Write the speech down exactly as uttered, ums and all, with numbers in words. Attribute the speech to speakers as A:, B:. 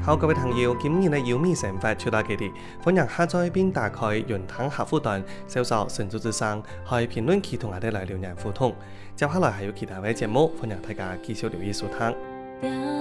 A: 好，各位朋友，今日嘅有米成法就到這裡，歡迎下載並打開雲吞客戶端，搜索神州之聲，喺評論區同我哋來留言互動。接下來還有其他嘅節目，歡迎大家繼續留意收聽。